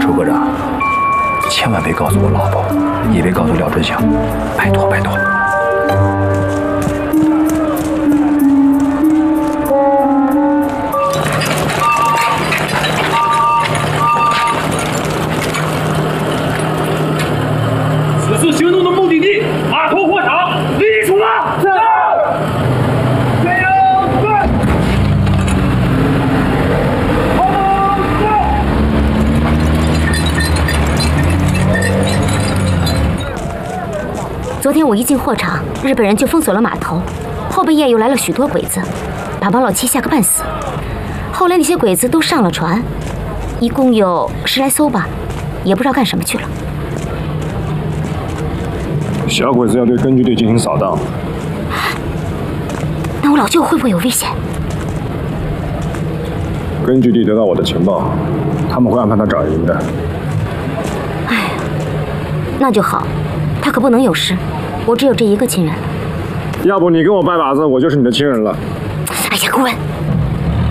周科长，千万别告诉我老婆，也别告诉廖春祥，拜托拜托。 此次行动的目的地码头货场，立即出发。是。加油！快！ 昨天我一进货场，日本人就封锁了码头，后半夜又来了许多鬼子，把王老七吓个半死。后来那些鬼子都上了船，一共有10来艘吧，也不知道干什么去了。 小鬼子要对根据地进行扫荡， 那我老舅会不会有危险？ 根据地得到我的情报，他们会安排他找人的。 哎，那就好，他可不能有事，我只有这一个亲人。 要不你跟我拜把子，我就是你的亲人了。 哎呀，滚！